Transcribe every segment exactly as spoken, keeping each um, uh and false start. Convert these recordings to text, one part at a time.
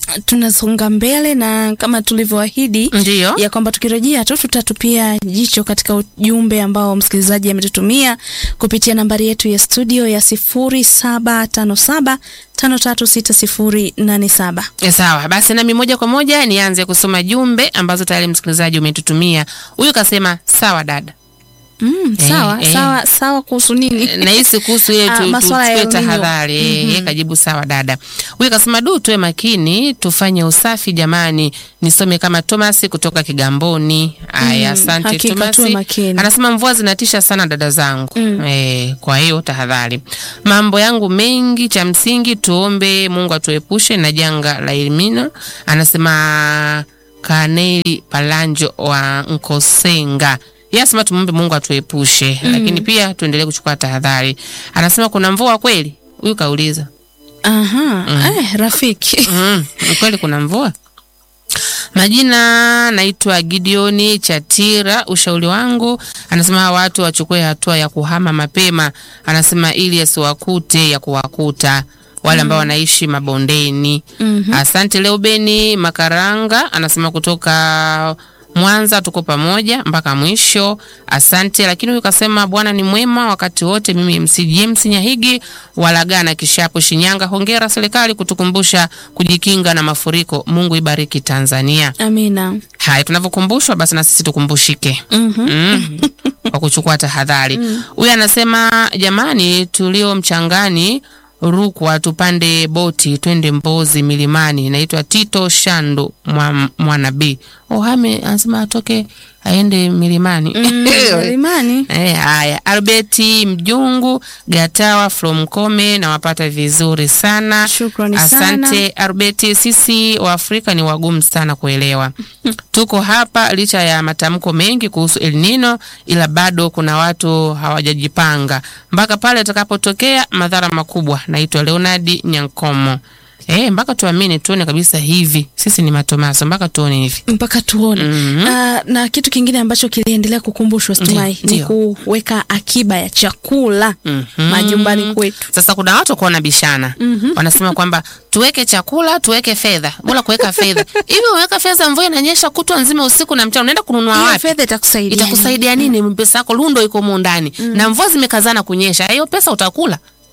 tunasonga mbele na kama tulivyoahidi Ndiyo. ya kwamba tukirejea tu tutatupia jicho katika ujumbe ambao msikilizaji ametutumia kupitia nambari yetu ya studio ya sifuri saba tano saba tano tatu sita sifuri nane saba. Sawa, basi nami moja kwa moja nianze kusoma jumbe ambazo tayari msikilizaji umetutumia. Huyu kasema sawa dada. Mm, sawa, eh, sawa, sawa kuhusu nini? Na hisi kuhusu ile tu tuchukue tahadhari. Eh, mm-hmm. Kajibu sawa dada. Huyu kasema du tuwe makini, tufanye usafi jamani. Nisome kama Thomas kutoka Kigamboni. Aya, asante mm, Thomas. Anasema mvua zinatisha sana dada zangu. Mm. Eh, kwa hiyo tahadhari. Mambo yangu mengi cha msingi tuombe Mungu atuepushe na janga la Elnino. Anasema Kaneli Palanjo wa Nkosenga. Yes, ma tumombe Mungu atuepushe, mm. Lakini pia tuendelee kuchukua tahadhari. Anasema kuna mvua kweli? Huyu kauliza. Aha, mm. Eh, rafiki. Mm, kweli kuna mvua? Majina naitwa Gideoni Chatira. Ushauri wangu, anasema watu wachukue hatua ya kuhama mapema. Anasema ili asiwakute ya kuwakuta wale ambao mm. wanaishi mabondeni. Mm-hmm. Asante Leobeni Makaranga, anasema kutoka Mwanza, tuko pamoja mpaka mwisho. Asante. Lakini huyu kasema Bwana ni mwema wakati wote. Mimi M C James Nyahigi Walagana Kishapo Shinyanga. Hongera serikali kutukumbusha kujikinga na mafuriko. Mungu ibariki Tanzania. Amina. Hai, tunavyokumbushwa basi na sisi tukumbushike. Mhm. Mm. Kwa kuchukua tahadhari. Huyu mm. anasema jamani tulio mchangani Rukwa tupande boti twende Mbozi milimani. Naitwa Tito Shando mwa, Mwanabi. Ohame anasema atoke aende milimani. Mm, milimani. Eh, haya. Alberti Mjungu Gatawa from Kome na wapata vizuri sana. Shukrani sana. Asante Alberti, sisi wa Afrika ni wagumu sana kuelewa. Tuko hapa licha ya matamko mengi kuhusu El Nino, ila bado kuna watu hawajajipanga mpaka pale atakapotokea madhara makubwa. Naitwa Leonard Nyankomo. Eh, mpaka tuamini tuone kabisa hivi. Sisi ni matomaso mpaka tuone hivi. Mpaka tuone. Mm-hmm. Uh, na kitu kingine ambacho kiliendelea kukumbushwa Stumai ni kuweka akiba ya chakula mm-hmm. majumbani kwetu. Sasa kuna watu kuona bishana. Mm-hmm. Wanasema kwamba tuweke chakula, tuweke fedha. Bora kuweka fedha. Hivi unaweka fedha mvua inanyesha kutwa nzima usiku na mchana unaenda kununua wapi? Fedha itakusaidia. Itakusaidia nini? Mm. Pesa yako lundo iko mu ndani. Mm. Na mvua zimekazana kunyesha. Hiyo pesa utakula.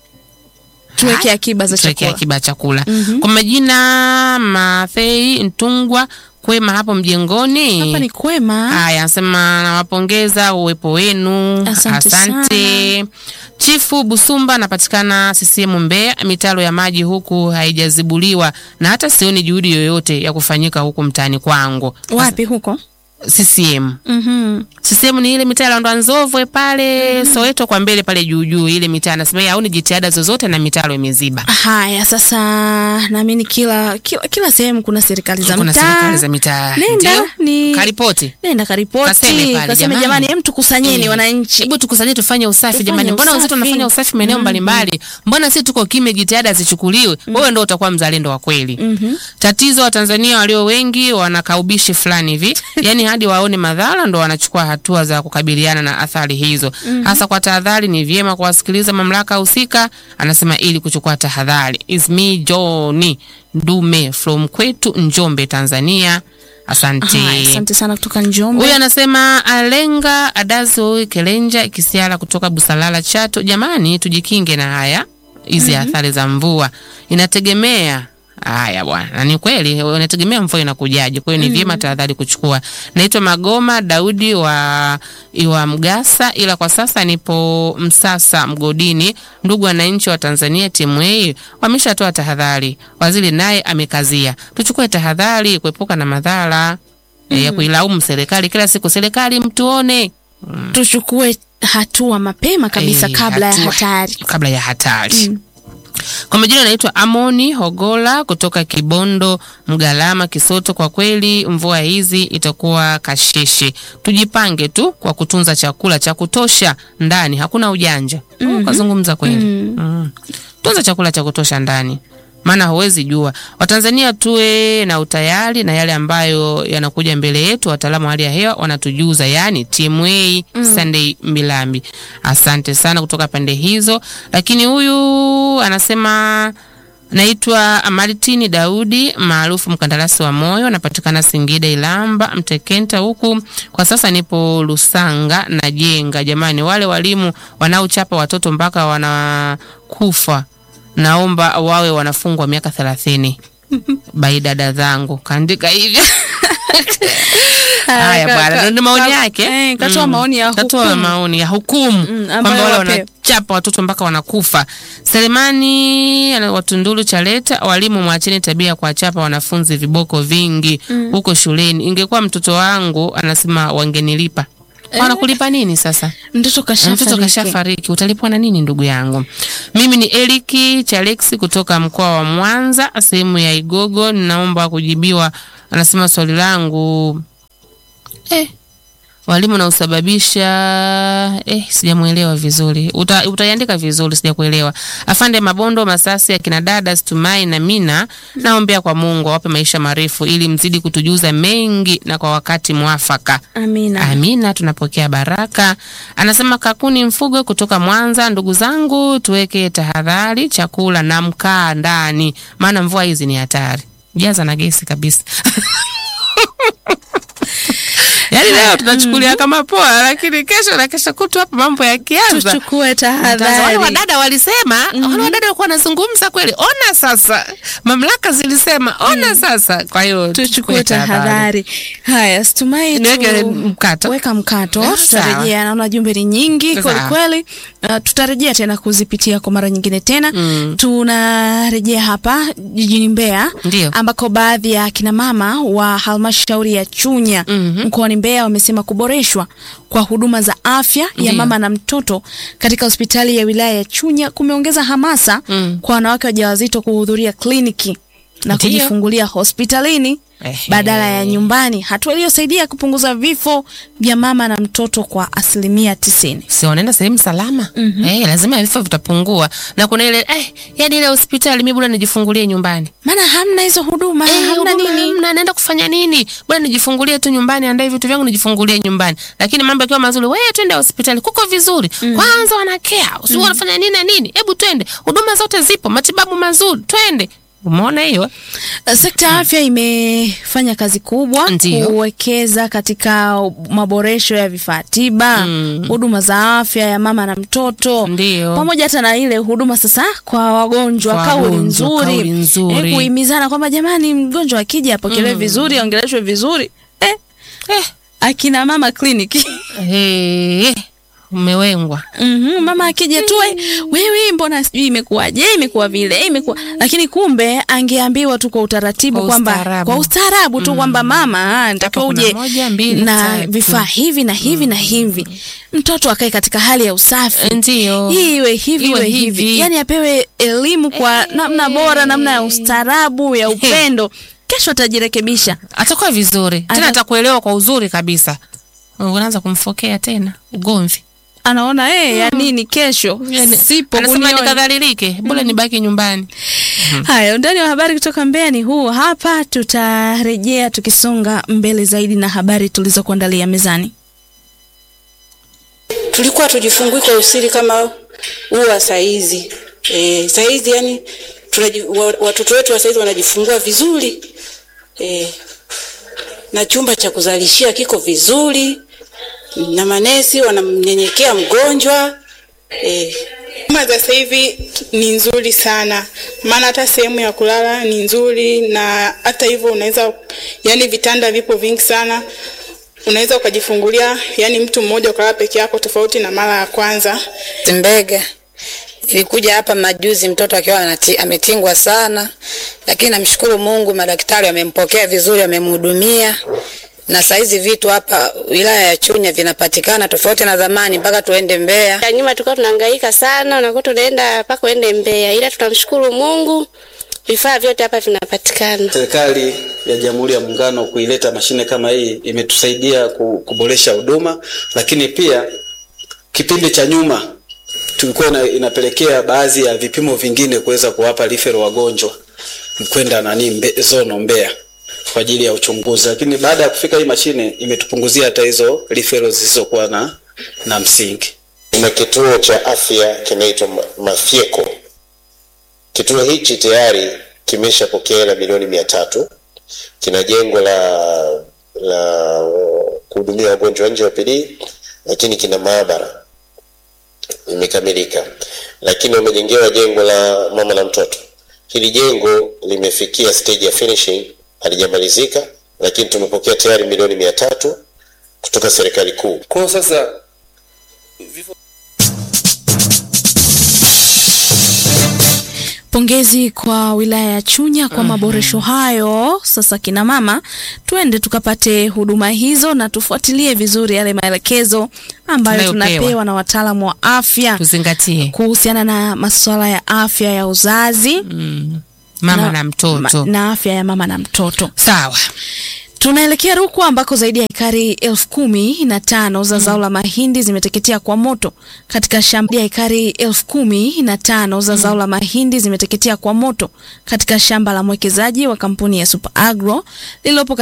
Tuweke akiba za chakula. Tuweke akiba chakula. Mm-hmm. Kwa majina Mathei Ntungwa Kwema hapo mjengoni. Hapa ni kwema. Haya, anasema nawapongeza uwepo wenu. Asante, Asante. Chifu Busumba napatikana C C M Mbeya. Mitalo ya maji huku haijazibuliwa na hata sioni juhudi yoyote ya kufanyika huku mtaani kwangu. Wapi huko? C C M. Mhm. C C M ni ile mitaa ya Ndwanzovwe pale mm-hmm. Soweto kwa mbele pale juu juu ile mitaa nasema hauni jitihada zozote na mitalo imeziba. Haya sasa naamini kila kila, kila sehemu kuna serikali za mitaa. Kuna serikali za mitaa. Nenda ni karipoti. Nenda karipoti. Kaseme, pale, Kaseme jamani hem tukusanyeni wananchi. Hebu tukusanyeni tufanye usafi jamani. Mbona wenzetu wanafanya usafi maeneo mm-hmm. mbalimbali? Mbona sisi tuko kimya jitihada zichukuliwe? Mm-hmm. Wewe ndio utakuwa mzalendo wa kweli. Mm-hmm. Tatizo wa Tanzania walio wengi wanakaubishi fulani hivi. Yaani hadi waone madhara ndo wanachukua hatua za kukabiliana na athari hizo. Mm-hmm. Hasa kwa tahadhari ni vyema kuwasikiliza mamlaka husika, anasema ili kuchukua tahadhari. Is me Johnny Ndume from kwetu Njombe Tanzania. Asante. Aha, asante sana kutoka Njombe. Huyu anasema Alenga Adazo Kelenja Kisiala kutoka Busalala Chato. Jamani tujikinge na haya hizi mm-hmm. athari za mvua. Inategemea haya bwana. Na ni kweli unategemea mvua inakujaje. Kwa hiyo ni vyema tahadhari kuchukua. Naitwa Magoma Daudi wa Iwa Mgasa, ila kwa sasa nipo Msasa Mgodini. Ndugu wananchi wa Tanzania, timu hii wameshatoa tahadhari. Waziri naye amekazia. Tuchukue tahadhari kuepuka na madhara mm. ya kuilaumu serikali kila siku. Serikali mtuone. Mm. Tuchukue hatua mapema kabisa e, kabla hatua, ya hatari. Kabla ya hatari. Mm. Kwa majina naitwa Amoni Hogola kutoka Kibondo Mgalama Kisoto. Kwa kweli mvua hizi itakuwa kashishi. Tujipange tu kwa kutunza chakula cha kutosha ndani. Hakuna ujanja. Mm-hmm. Kazungumza kweli. Mm-hmm. Mm. Tunza chakula cha kutosha ndani. Maana huwezi jua. Watanzania tuwe na utayari na yale ambayo yanakuja mbele yetu. Wataalamu wa hali ya hewa wanatujuza, yani timu A mm. Sunday Milambi. Asante sana kutoka pande hizo. Lakini huyu anasema Naitwa Martini Daudi maarufu mkandarasi wa moyo, napatikana Singida Ilamba Mtekenta huku. Kwa sasa nipo Lusanga na Jenga. Jamani, wale walimu wanaochapa watoto mpaka wanakufa, naomba wawe wanafungwa miaka thelathini. Bai dada zangu kaandika hivyo. Haya bwana, ndio maoni yake. Eh, katoa maoni ya hukumu. Katoa maoni ya hukumu kwamba wale wanachapa watoto mpaka wanakufa. Selemani Watundulu Chaleta, walimu mwacheni tabia kwa chapa wanafunzi viboko vingi mm. huko shuleni. Ingekuwa mtoto wangu anasema wangenilipa. Wanakulipa nini sasa? Mtoto kashafariki. Mtoto kashafariki. Utalipwa na nini ndugu yangu? Mimi ni Eriki Chalex kutoka mkoa wa Mwanza, sehemu ya Igogo. Ninaomba kujibiwa. Anasema swali langu eh walimu na usababisha eh sijamuelewa vizuri. Uta, utaiandika vizuri, sijakuelewa. Afande Mabondo Masasi, akina dada Stumai na Mina, naombea kwa Mungu awape maisha marefu ili mzidi kutujuza mengi na kwa wakati mwafaka. Amina. Amina, tunapokea baraka. Anasema Kakuni Mfugo kutoka Mwanza, ndugu zangu tuweke tahadhari chakula na mkaa ndani, maana mvua hizi ni hatari. Jaza na gesi kabisa. Yaani leo tunachukulia mm. kama poa, lakini kesho na kesho kutu hapa mambo yakianza tuchukue tahadhari. Wale wadada walisema, mm-hmm. wale wadada walikuwa wanazungumza kweli. Ona sasa, mamlaka zilisema, ona mm. sasa. Kwa hiyo tuchukue tahadhari. Haya, Stumai tu mkato. Weka mkato, tutarejea. Naona jumbe ni nyingi kweli kweli. Uh, tutarejea tena kuzipitia kwa mara nyingine tena. Mm. Tunarejea hapa jijini Mbeya, ambako baadhi ya kina mama wa halmashauri ya Chunya mm-hmm. mkoani Mbeya wamesema kuboreshwa kwa huduma za afya ya Ndiyo. mama na mtoto katika hospitali ya wilaya ya Chunya kumeongeza hamasa mm. kwa wanawake wajawazito kuhudhuria kliniki na Ndiyo. kujifungulia hospitalini Ehe. badala ya nyumbani, hatua iliyosaidia kupunguza vifo vya mama na mtoto kwa asilimia tisini. Si wanaenda sehemu salama? Mm-hmm. Eh, lazima vifo vitapungua. Na kuna ile eh yaani ile hospitali mimi bora nijifungulie nyumbani. Maana hamna hizo huduma, eh, hamna huduma, nini? Hamna, naenda kufanya nini? Bora nijifungulie tu nyumbani, andae vitu vyangu nijifungulie nyumbani. Lakini mambo yakiwa mazuri, wewe twende hospitali, kuko vizuri. Mm. Kwanza wanakea, usio mm. wanafanya nini na nini? Hebu twende. Huduma zote zipo, matibabu mazuri, twende. Umeona hiyo? Sekta ya afya imefanya kazi kubwa Ndiyo. kuwekeza katika maboresho ya vifaa tiba, mm. huduma za afya ya mama na mtoto. Ndiyo. Pamoja hata na ile huduma sasa kwa wagonjwa, kauli nzuri. nzuri. E, kuhimizana kwamba jamani, mgonjwa akija apokelewe mm. vizuri, aongeleshwe vizuri. Eh, eh. Akina mama kliniki. Eh. Umewengwa. Mhm, mama akija tu wewe mbona sijui imekuwaje, imekuwa vile, imekuwa, lakini kumbe angeambiwa tu kwa utaratibu kwamba kwa ustaarabu tu kwamba mama nitakuwa uje na vifaa hivi na hivi mm. na hivi. Mtoto akae katika hali ya usafi. Ndiyo. Iwe hivi iwe hivi. hivi. Yaani apewe elimu kwa namna bora, namna ya ustaarabu, ya upendo. Kesho atajirekebisha. Atakuwa vizuri. Tena atakuelewa kwa uzuri kabisa. Unaanza kumfokea tena ugomvi. Anaona eh, mm. ya nini kesho yani, sipo anasema nikadhalilike bora mm. nibaki nyumbani. Mm. Haya, ndani wa habari kutoka Mbeya ni huu hapa. Tutarejea tukisonga mbele zaidi na habari tulizokuandalia mezani. Tulikuwa tujifungui kwa usiri kama huwa saizi. Eh, saizi yani watoto wetu wa saizi wanajifungua vizuri. Eh, na chumba cha kuzalishia kiko vizuri. Na manesi wanamnyenyekea mgonjwa. Eh. Huduma za sasa hivi ni nzuri sana. Maana hata sehemu ya kulala ni nzuri, na hata hivyo unaweza, yani vitanda vipo vingi sana. Unaweza ukajifungulia yani mtu mmoja ukalala peke yako, tofauti na mara ya kwanza. Mbega nilikuja hapa majuzi mtoto akiwa ametingwa sana, lakini namshukuru Mungu madaktari wamempokea vizuri, wamemhudumia. Na saizi vitu hapa wilaya ya Chunya vinapatikana tofauti na zamani mpaka tuende Mbeya. Ya nyuma tulikuwa tunahangaika sana, na kwa tunaenda mpaka uende Mbeya. Ila tunamshukuru Mungu vifaa vyote hapa vinapatikana. Serikali ya Jamhuri ya Muungano kuileta mashine kama hii imetusaidia kuboresha huduma, lakini pia kipindi cha nyuma tulikuwa inapelekea baadhi ya vipimo vingine kuweza kuwapa referral wagonjwa kwenda nani mbe, zono Mbeya kwa ajili ya uchunguzi, lakini baada ya kufika hii mashine imetupunguzia hata hizo referrals zisizokuwa na na msingi. Kuna kituo cha afya kinaitwa Mafyeko Kituo hichi tayari kimeshapokea hela milioni mia tatu. Kina jengo la la kuhudumia wagonjwa nje wa O P D, lakini kina maabara imekamilika. Lakini wamejengewa jengo la mama na mtoto. Hili jengo limefikia stage ya finishing, halijamalizika, lakini tumepokea tayari milioni mia tatu kutoka serikali kuu. Kwa sasa vifo... Pongezi kwa wilaya ya Chunya kwa maboresho hayo. Sasa kina mama, tuende tukapate huduma hizo na tufuatilie vizuri yale maelekezo ambayo tunapewa na wataalamu wa afya. Tuzingatie kuhusiana na masuala ya afya ya uzazi, mm. mama na, na mtoto ma, na afya ya mama na mtoto. Sawa. Tunaelekea Rukwa ambako zaidi ya ekari elfu kumi na tano za zao la mahindi zimeteketea kwa moto katika shamba ya ekari elfu kumi na tano za zao la mahindi zimeteketea kwa moto katika shamba la mwekezaji wa kampuni ya Super Agro lililopo